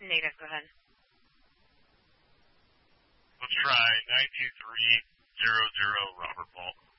Negative, go ahead. Let's try 92300 Robert Paul.